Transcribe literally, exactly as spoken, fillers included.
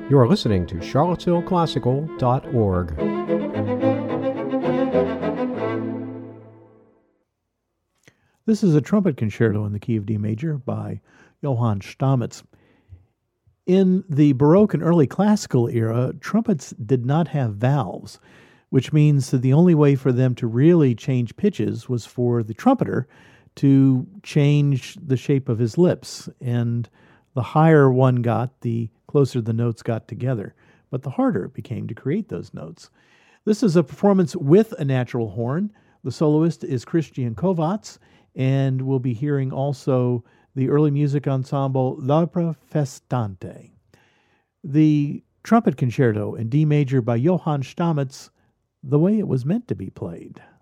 You are listening to charlottesville classical dot org. This is a trumpet concerto in the key of D major by Johann Stamitz. In the Baroque and early classical era, trumpets did not have valves, which means that the only way for them to really change pitches was for the trumpeter to change the shape of his lips. And the higher one got, the closer the notes got together. But the harder it became to create those notes. This is a performance with a natural horn. The soloist is Christian Kovács, and we'll be hearing also the early music ensemble L'Opera Festante. The trumpet concerto in D major by Johann Stamitz, the way it was meant to be played.